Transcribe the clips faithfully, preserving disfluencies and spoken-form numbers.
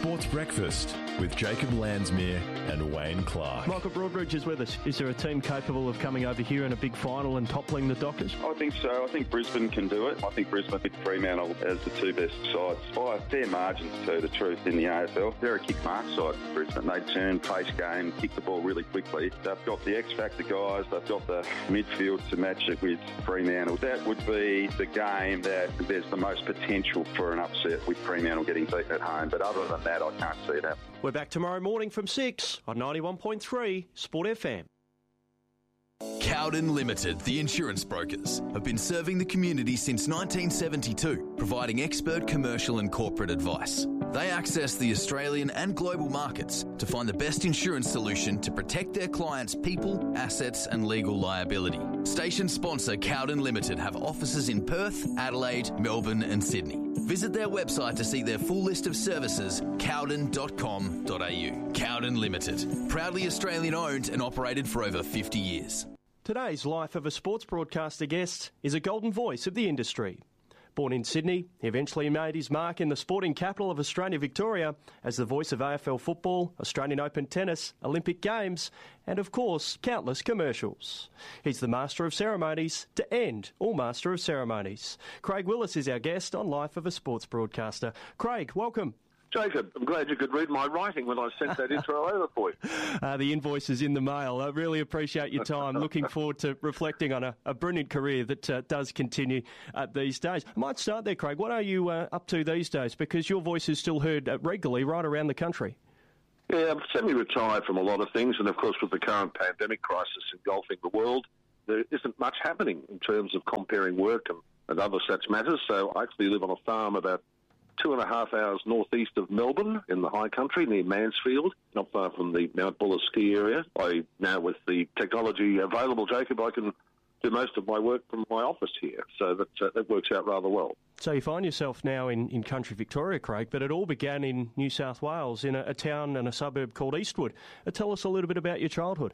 Sports Breakfast with Jacob Landsmere and Wayne Clark. Michael Broadbridge is with us. Is there a team capable of coming over here in a big final and toppling the Dockers? I think so. I think Brisbane can do it. I think Brisbane and Fremantle as the two best sides by a fair margin, to tell you the truth, in the A F L. They're a kick-mark side, Brisbane. They turn, pace game, kick the ball really quickly. They've got the X-Factor guys. They've got the midfield to match it with Fremantle. That would be the game that there's the most potential for an upset with Fremantle getting beaten at home. But other than that, I can't see that. We're back tomorrow morning from six on ninety-one point three Sport F M. Cowden Limited, the insurance brokers, have been serving the community since nineteen seventy-two, providing expert commercial and corporate advice. They access the Australian and global markets to find the best insurance solution to protect their clients' people, assets and legal liability. Station sponsor Cowden Limited have offices in Perth, Adelaide, Melbourne and Sydney. Visit their website to see their full list of services, cowden dot com dot a u. Cowden Limited, proudly Australian owned and operated for over fifty years. Today's Life of a Sports Broadcaster guest is a golden voice of the industry. Born in Sydney, he eventually made his mark in the sporting capital of Australia, Victoria, as the voice of A F L football, Australian Open tennis, Olympic Games, and of course, countless commercials. He's the Master of Ceremonies to end all Master of Ceremonies. Craig Willis is our guest on Life of a Sports Broadcaster. Craig, welcome. Jacob, I'm glad you could read my writing when I sent that intro over for you. Uh, the invoice is in the mail. I really appreciate your time. Looking forward to reflecting on a, a brilliant career that uh, does continue uh, these days. I might start there, Craig. What are you uh, up to these days? Because your voice is still heard uh, regularly right around the country. Yeah, I'm semi-retired from a lot of things, and of course with the current pandemic crisis engulfing the world, there isn't much happening in terms of comparing work and, and other such matters. So I actually live on a farm about two and a half hours northeast of Melbourne in the high country near Mansfield, not far from the Mount Buller ski area. I now, with the technology available, Jacob, I can do most of my work from my office here, so that uh, that works out rather well. So you find yourself now in, in country Victoria, Craig, but it all began in New South Wales, in a, a town and a suburb called Eastwood. Uh, tell us a little bit about your childhood.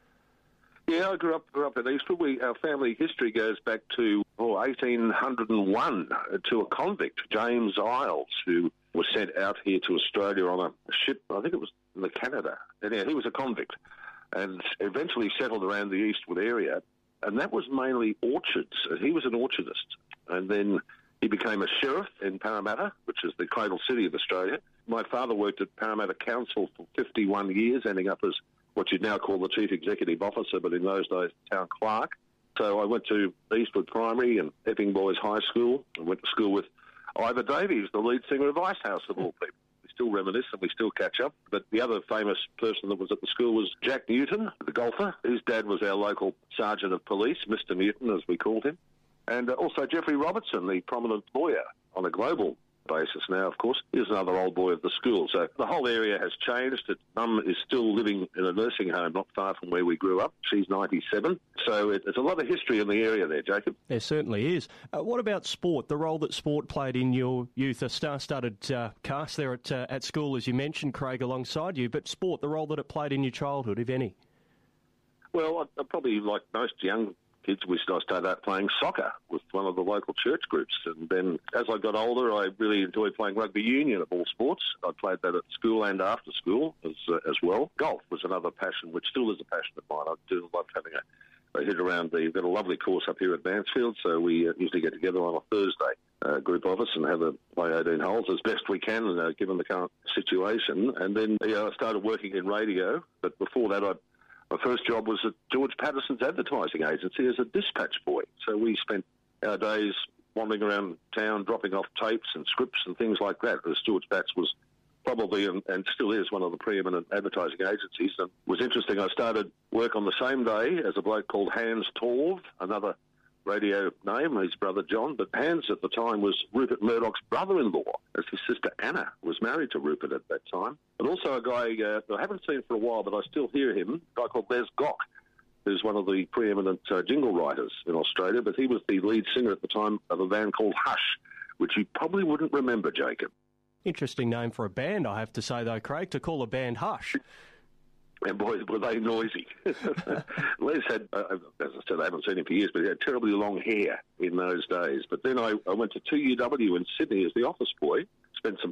Yeah, I grew up grew up in Eastwood. We, our family history goes back to oh, eighteen oh one, to a convict, James Isles, who was sent out here to Australia on a ship, I think it was in the Canada. And yeah, he was a convict and eventually settled around the Eastwood area. And that was mainly orchards. He was an orchardist. And then he became a sheriff in Parramatta, which is the cradle city of Australia. My father worked at Parramatta Council for fifty-one years, ending up as what you'd now call the chief executive officer, but in those days, town clerk. So I went to Eastwood Primary and Epping Boys High School. I went to school with Ivor Davies, the lead singer of Icehouse, of all people. We still reminisce and we still catch up. But the other famous person that was at the school was Jack Newton, the golfer. His dad was our local sergeant of police, Mister Newton, as we called him. And uh, also Jeffrey Robertson, the prominent lawyer on a global basis now, of course, is another old boy of the school. So the whole area has changed. Mum is still living in a nursing home not far from where we grew up. She's ninety-seven. So it, there's a lot of history in the area there, Jacob. There certainly is. Uh, what about sport, the role that sport played in your youth? A star-studded uh, cast there at, uh, at school, as you mentioned, Craig, alongside you, but sport, the role that it played in your childhood, if any? Well, I, I probably, like most young kids, we I started out playing soccer with one of the local church groups, and then as I got older, I really enjoyed playing rugby union of all sports. I played that at school and after school as uh, as well. Golf was another passion, which still is a passion of mine. I do love having a, a hit around the. We've got a lovely course up here at Mansfield, so we uh, usually get together on a Thursday, a group of us, and have a play eighteen holes as best we can, uh, given the current situation. And then yeah, I started working in radio, but before that, I. My first job was at George Patterson's advertising agency as a dispatch boy. So we spent our days wandering around town, dropping off tapes and scripts and things like that, as George Patts was probably, and, and still is, one of the preeminent advertising agencies. And it was interesting, I started work on the same day as a bloke called Hans Torv, another radio name, his brother John, but Hans at the time was Rupert Murdoch's brother-in-law, as his sister Anna was married to Rupert at that time. But also a guy uh, I haven't seen for a while, but I still hear him, a guy called Les Gock, who's one of the preeminent uh, jingle writers in Australia, but he was the lead singer at the time of a band called Hush, which you probably wouldn't remember, Jacob. Interesting name for a band, I have to say, though, Craig, to call a band Hush. And boy, were they noisy. Les had, uh, as I said, I haven't seen him for years, but he had terribly long hair in those days. But then I, I went to two U W in Sydney as the office boy, spent some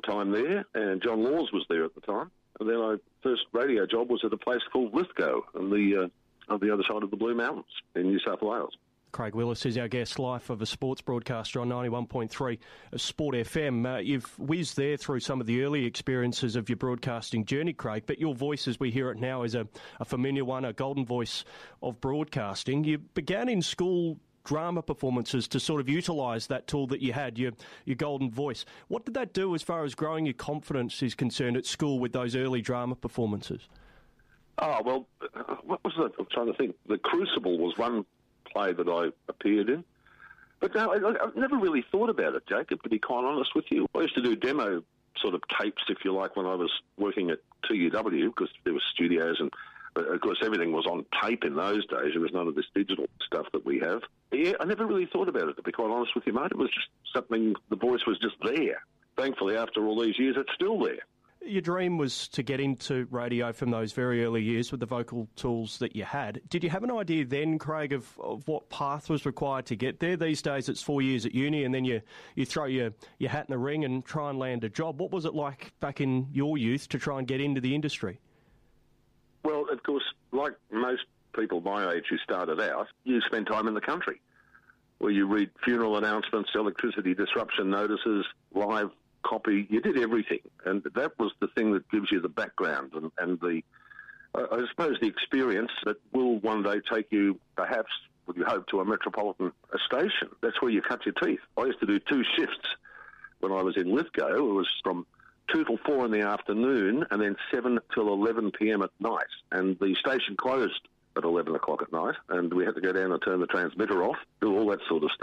time there, and John Laws was there at the time. And then my first radio job was at a place called Lithgow on the, uh, on the other side of the Blue Mountains in New South Wales. Craig Willis is our guest, life of a sports broadcaster on ninety-one point three Sport F M. Uh, you've whizzed there through some of the early experiences of your broadcasting journey, Craig, but your voice, as we hear it now, is a, a familiar one, a golden voice of broadcasting. You began in school drama performances to sort of utilise that tool that you had, your your golden voice. What did that do as far as growing your confidence is concerned at school with those early drama performances? Oh, well, what was that? I'm trying to think. The Crucible was one play that I appeared in. But no, I, I've never really thought about it, Jacob, to be quite honest with you. I used to do demo sort of tapes, if you like, when I was working at T U W, because there were studios and, of course, everything was on tape in those days. There was none of this digital stuff that we have. Yeah, I never really thought about it, to be quite honest with you, mate. It was just something, the voice was just there. Thankfully, after all these years, it's still there. Your dream was to get into radio from those very early years with the vocal tools that you had. Did you have an idea then, Craig, of, of what path was required to get there? These days it's four years at uni and then you, you throw your, your hat in the ring and try and land a job. What was it like back in your youth to try and get into the industry? Well, of course, like most people my age who started out, you spend time in the country where you read funeral announcements, electricity disruption notices, live copy. You did everything, and that was the thing that gives you the background and, and the, uh, I suppose, the experience that will one day take you, perhaps, with you hope, to a metropolitan a station. That's where you cut your teeth. I used to do two shifts when I was in Lithgow. It was from two till four in the afternoon and then seven till eleven p.m. at night, and the station closed at eleven o'clock at night, and we had to go down and turn the transmitter off, do all that sort of stuff.